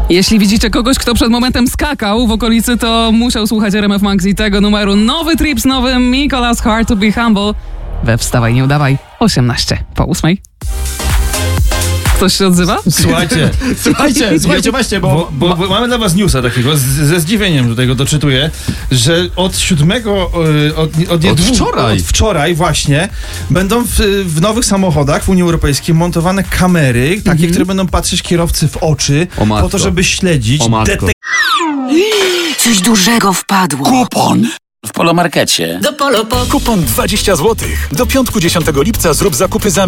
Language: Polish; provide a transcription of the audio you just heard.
Jeśli widzicie kogoś, kto przed momentem skakał w okolicy, to musiał słuchać RMF Max i tego numeru. Nowy trip z nowym Nicholas Hard to be Humble we Wstawaj, nie udawaj, 18:08. Ktoś się odzywa? Słuchajcie, właśnie, bo mamy dla was newsa takiego, ze zdziwieniem tutaj go doczytuję, że od 7, od wczoraj właśnie, będą w nowych samochodach w Unii Europejskiej montowane kamery, takie, które będą patrzeć kierowcy w oczy, po to, żeby śledzić. Coś dużego wpadło. Kupon w Polomarkecie. Do Polo. Kupon 20 zł. Do piątku 10 lipca zrób zakupy za